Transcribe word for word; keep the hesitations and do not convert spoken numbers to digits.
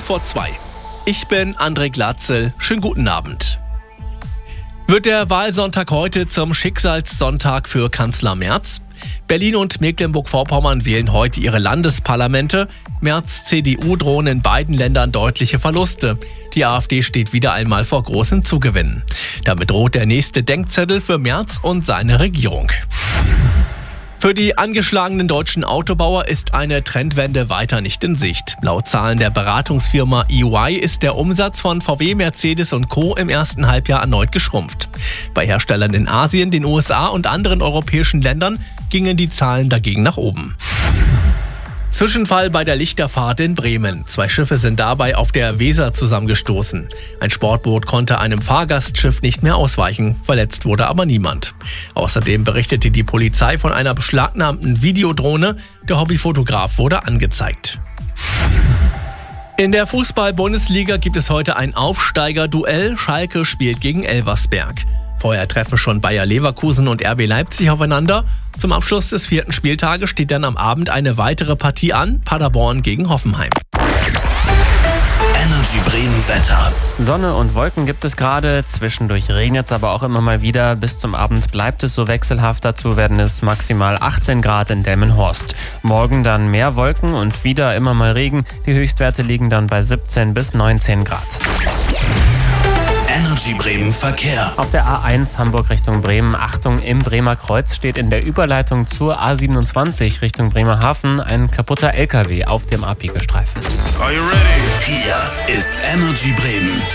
vor zwei. Ich bin André Glatzel. Schönen guten Abend. Wird der Wahlsonntag heute zum Schicksalssonntag für Kanzler Merz? Berlin und Mecklenburg-Vorpommern wählen heute ihre Landesparlamente. Merz' C D U drohen in beiden Ländern deutliche Verluste. Die AfD steht wieder einmal vor großen Zugewinnen. Damit droht der nächste Denkzettel für Merz und seine Regierung. Für die angeschlagenen deutschen Autobauer ist eine Trendwende weiter nicht in Sicht. Laut Zahlen der Beratungsfirma E Y ist der Umsatz von V W, Mercedes und Co. im ersten Halbjahr erneut geschrumpft. Bei Herstellern in Asien, den U S A und anderen europäischen Ländern gingen die Zahlen dagegen nach oben. Zwischenfall bei der Lichterfahrt in Bremen. Zwei Schiffe sind dabei auf der Weser zusammengestoßen. Ein Sportboot konnte einem Fahrgastschiff nicht mehr ausweichen, verletzt wurde aber niemand. Außerdem berichtete die Polizei von einer beschlagnahmten Videodrohne. Der Hobbyfotograf wurde angezeigt. In der Fußball-Bundesliga gibt es heute ein Aufsteiger-Duell. Schalke spielt gegen Elversberg. Vorher treffen schon Bayer Leverkusen und R B Leipzig aufeinander. Zum Abschluss des vierten Spieltages steht dann am Abend eine weitere Partie an, Paderborn gegen Hoffenheim. Energy Bremen Wetter. Sonne und Wolken gibt es gerade, zwischendurch regnet es aber auch immer mal wieder. Bis zum Abend bleibt es so wechselhaft, dazu werden es maximal achtzehn Grad in Delmenhorst. Morgen dann mehr Wolken und wieder immer mal Regen. Die Höchstwerte liegen dann bei siebzehn bis neunzehn Grad. Energy Bremen Verkehr. Auf der A eins Hamburg Richtung Bremen, Achtung, im Bremer Kreuz steht in der Überleitung zur A siebenundzwanzig Richtung Bremerhaven ein kaputter L K W auf dem Abbiegestreifen. Are you ready? Hier ist Energy Bremen.